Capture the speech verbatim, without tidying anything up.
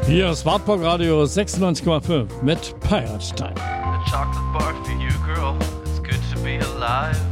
Hier ist Wartburg Radio sechsundneunzig Komma fünf mit Pirate Time. A chocolate bar for you, girl. It's good to be alive.